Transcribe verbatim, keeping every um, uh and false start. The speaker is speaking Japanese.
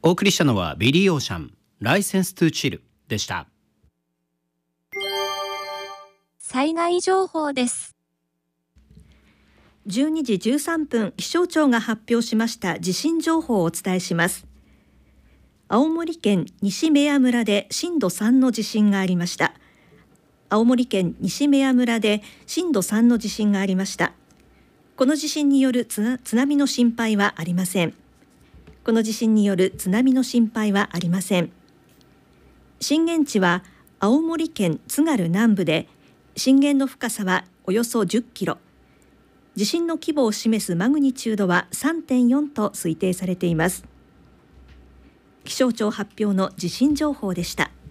お送りしたのはビリー・オーシャン、ライセンス・トゥ・チルでした。 災害情報です。 じゅうにじじゅうさんぷん、気象庁が発表しました地震情報をお伝えします。青森県西目屋村で震度さんの地震がありました。青森県西目屋村で震度さんの地震がありました。この地震による津波の心配はありません。この地震による津波の心配はありません。震源地は青森県津軽南部で、震源の深さはおよそじゅっキロ。地震の規模を示すマグニチュードは さんてんよん と推定されています。気象庁発表の地震情報でした。